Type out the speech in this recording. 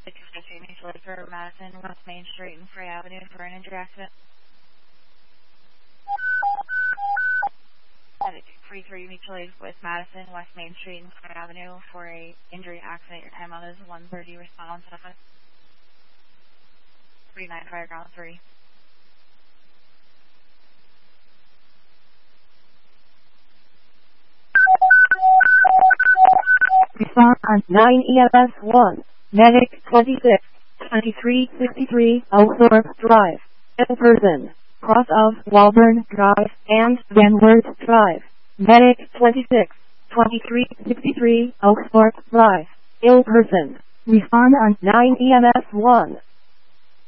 650 mutually for Madison, West Main Street and Frey Avenue for an injury accident. Medic 33 mutually with Madison, West Main Street and Frey Avenue for a injury accident. Your time on is 1:30. Respond on 7. 395 ground 3. Respond on 9 EMS 1. Medic 26, 2363 Oakthorpe Drive. In person. Cross of Walburn Drive and Van Wert Drive. Medic 26, 2363 Oakthorpe Drive. In person. Respond on 9 EMS 1.